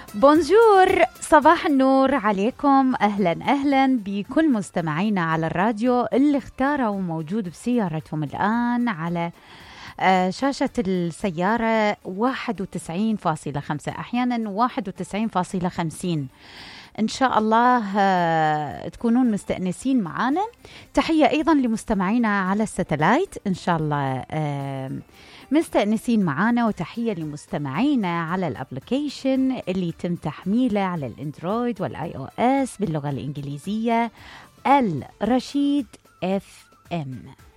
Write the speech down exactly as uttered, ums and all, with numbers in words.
بونجور، صباح النور عليكم. أهلا أهلا بكل مستمعينا على الراديو اللي اختاروا موجود بسيارتهم الآن على شاشة السيارة واحد وتسعين فاصلة خمسة، أحيانا واحد وتسعين فاصلة خمسين. إن شاء الله تكونون مستأنسين معنا. تحية أيضا لمستمعينا على الساتلايت، إن شاء الله مستأنسين معنا. وتحية لمستمعينا على الابليكيشن اللي يتم تحميله على الاندرويد والاي او اس باللغة الإنجليزية، الرشيد اف ام.